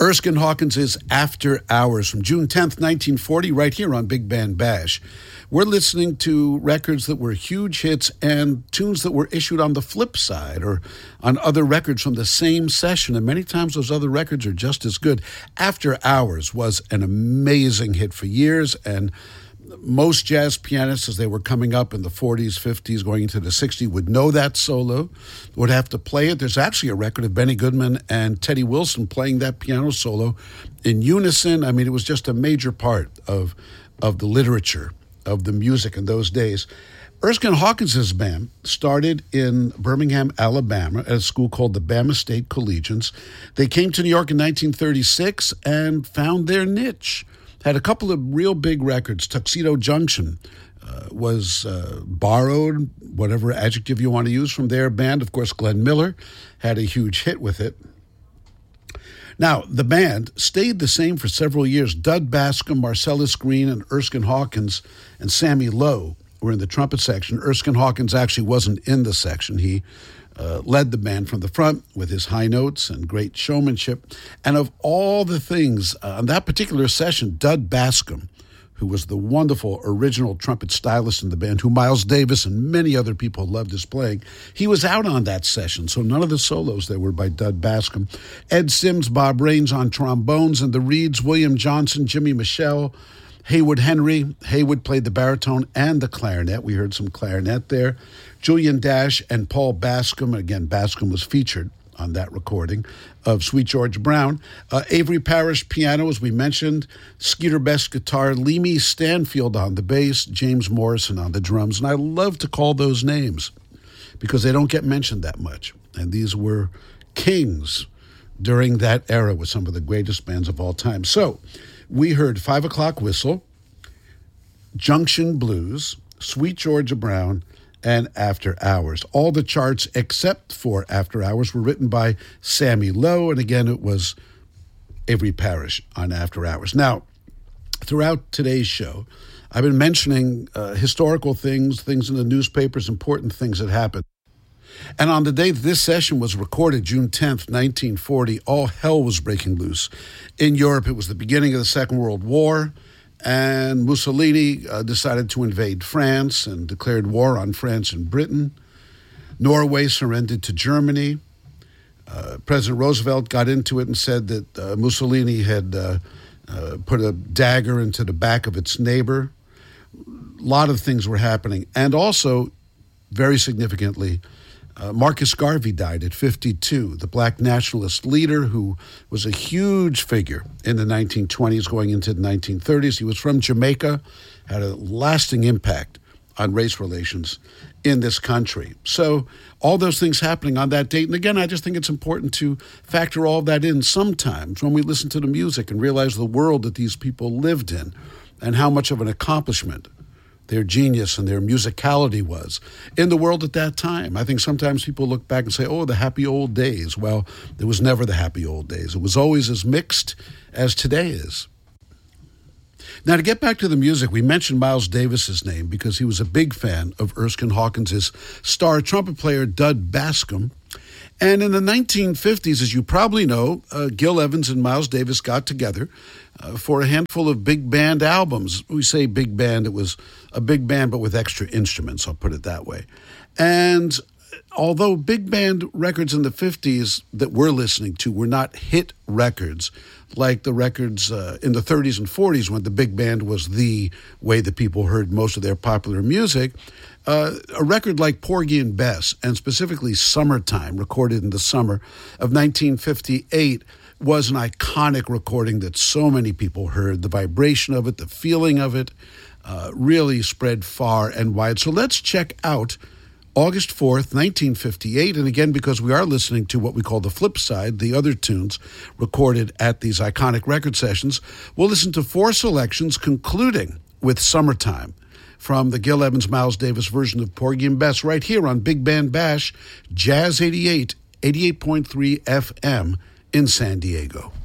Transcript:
Erskine Hawkins' After Hours from June 10th, 1940, right here on Big Band Bash. We're listening to records that were huge hits and tunes that were issued on the flip side or on other records from the same session, and many times those other records are just as good. After Hours was an amazing hit for years, and most jazz pianists, as they were coming up in the 40s, 50s, going into the 60s, would know that solo, would have to play it. There's actually a record of Benny Goodman and Teddy Wilson playing that piano solo in unison. I mean, it was just a major part of the literature, of the music in those days. Erskine Hawkins' band started in Birmingham, Alabama, at a school called the Bama State Collegians. They came to New York in 1936 and found their niche. Had a couple of real big records. Tuxedo Junction was borrowed, whatever adjective you want to use, from their band. Of course, Glenn Miller had a huge hit with it. Now, the band stayed the same for several years. Dud Bascom, Marcellus Green, and Erskine Hawkins and Sammy Lowe were in the trumpet section. Erskine Hawkins actually wasn't in the section. He led the band from the front with his high notes and great showmanship. And of all the things on that particular session, Dud Bascom, who was the wonderful original trumpet stylist in the band, who Miles Davis and many other people loved his playing, he was out on that session, so none of the solos there were by Dud Bascom. Ed Sims, Bob Raines on trombones, and the Reeds, William Johnson, Jimmy Michelle, Haywood Henry. Haywood played the baritone and the clarinet. We heard some clarinet there. Julian Dash and Paul Bascom. Again, Bascom was featured on that recording of Sweet George Brown. Avery Parrish piano, as we mentioned. Skeeter Best guitar. Leamy Stanfield on the bass. James Morrison on the drums. And I love to call those names because they don't get mentioned that much. And these were kings during that era with some of the greatest bands of all time. So we heard 5 O'Clock Whistle, Junction Blues, Sweet Georgia Brown, and After Hours. All the charts except for After Hours were written by Sammy Lowe, and again, it was Avery Parrish on After Hours. Now, throughout today's show, I've been mentioning historical things in the newspapers, important things that happened. And on the day this session was recorded, June 10th, 1940, all hell was breaking loose. In Europe, it was the beginning of the Second World War, and Mussolini decided to invade France and declared war on France and Britain. Norway surrendered to Germany. President Roosevelt got into it and said that Mussolini had put a dagger into the back of its neighbor. A lot of things were happening. And also, very significantly, Marcus Garvey died at 52, the black nationalist leader who was a huge figure in the 1920s going into the 1930s. He was from Jamaica, had a lasting impact on race relations in this country. So all those things happening on that date. And again, I just think it's important to factor all that in sometimes when we listen to the music and realize the world that these people lived in and how much of an accomplishment their genius and their musicality was in the world at that time. I think sometimes people look back and say, oh, the happy old days. Well, it was never the happy old days. It was always as mixed as today is. Now, to get back to the music, we mentioned Miles Davis's name because he was a big fan of Erskine Hawkins' star trumpet player, Dud Bascom. And in the 1950s, as you probably know, Gil Evans and Miles Davis got together for a handful of big band albums. We say big band, it was a big band, but with extra instruments, I'll put it that way. And although big band records in the 50s that we're listening to were not hit records, like the records in the 30s and 40s when the big band was the way that people heard most of their popular music, a record like Porgy and Bess, and specifically Summertime, recorded in the summer of 1958, was an iconic recording that so many people heard. The vibration of it, the feeling of it, really spread far and wide. So let's check out August 4th, 1958, and again, because we are listening to what we call the flip side, the other tunes recorded at these iconic record sessions, we'll listen to 4 selections, concluding with Summertime from the Gil Evans, Miles Davis version of Porgy and Bess, right here on Big Band Bash, Jazz 88, 88.3 FM in San Diego.